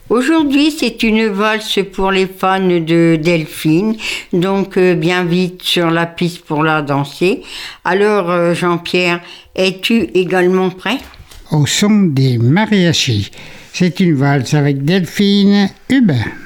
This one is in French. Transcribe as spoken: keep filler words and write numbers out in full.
Aujourd'hui, c'est une valse pour les fans de Delphine, donc euh, bien vite sur la piste pour la danser. Alors, euh, Jean-Pierre, es-tu également prêt? Au son des mariachis, c'est une valse avec Delphine Hubin.